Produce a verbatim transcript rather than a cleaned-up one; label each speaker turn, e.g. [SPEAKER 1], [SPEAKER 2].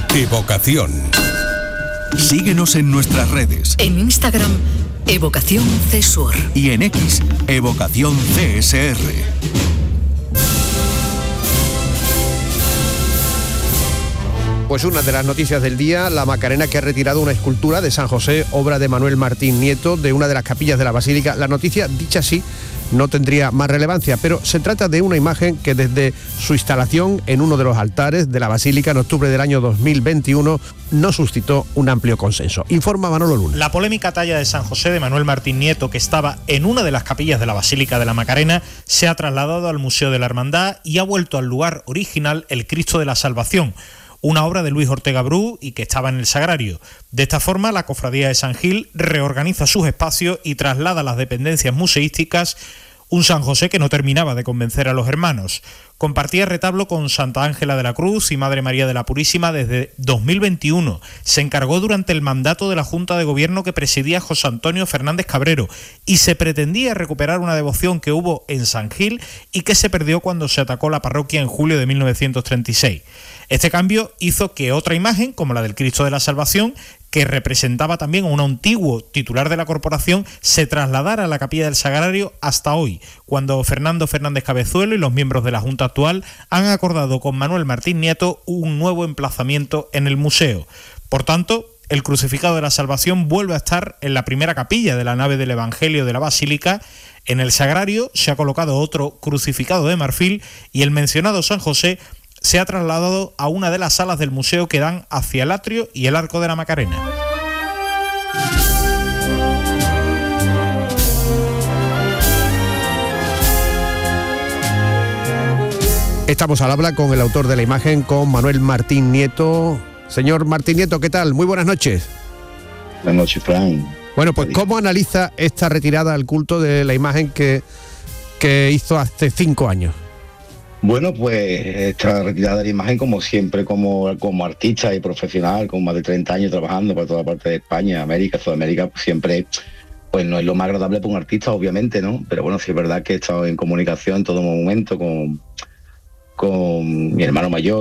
[SPEAKER 1] Evocación. Síguenos en nuestras redes.
[SPEAKER 2] En Instagram, Evocación C S U R.
[SPEAKER 1] Y en X, Evocación C S R.
[SPEAKER 3] Pues una de las noticias del día, la Macarena, que ha retirado una escultura de San José, obra de Manuel Martín Nieto, de una de las capillas de la Basílica. La noticia, dicha así, no tendría más relevancia, pero se trata de una imagen que desde su instalación en uno de los altares de la Basílica en octubre del año dos mil veintiuno no suscitó un amplio consenso. Informa Manolo Luna.
[SPEAKER 4] La polémica talla de San José de Manuel Martín Nieto, que estaba en una de las capillas de la Basílica de la Macarena, se ha trasladado al Museo de la Hermandad y ha vuelto al lugar original el Cristo de la Salvación, una obra de Luis Ortega Bru y que estaba en el Sagrario. De esta forma, la Cofradía de San Gil reorganiza sus espacios y traslada a las dependencias museísticas un San José que no terminaba de convencer a los hermanos. Compartía retablo con Santa Ángela de la Cruz y Madre María de la Purísima desde dos mil veintiuno. Se encargó durante el mandato de la Junta de Gobierno que presidía José Antonio Fernández Cabrero y se pretendía recuperar una devoción que hubo en San Gil y que se perdió cuando se atacó la parroquia en julio de mil novecientos treinta y seis. Este cambio hizo que otra imagen, como la del Cristo de la Salvación, que representaba también a un antiguo titular de la corporación, se trasladara a la capilla del Sagrario hasta hoy, cuando Fernando Fernández Cabezuelo y los miembros de la Junta actual han acordado con Manuel Martín Nieto un nuevo emplazamiento en el museo. Por tanto, el crucificado de la Salvación vuelve a estar en la primera capilla de la nave del Evangelio de la Basílica. En el Sagrario se ha colocado otro crucificado de marfil y el mencionado San José se ha trasladado a una de las salas del museo que dan hacia el atrio y el arco de la Macarena.
[SPEAKER 3] Estamos al habla con el autor de la imagen, con Manuel Martín Nieto. Señor Martín Nieto, ¿qué tal? Muy buenas noches.
[SPEAKER 5] Buenas noches, Fran.
[SPEAKER 3] Bueno, pues ¿cómo analiza esta retirada al culto de la imagen que, que hizo hace cinco años?
[SPEAKER 5] Bueno, pues esta retirada de la imagen, como siempre, como, como artista y profesional, con más de treinta años trabajando para toda parte de España, América, Sudamérica, pues siempre, pues no es lo más agradable para un artista, obviamente, ¿no? Pero bueno, sí es verdad que he estado en comunicación en todo momento con, con mi hermano mayor,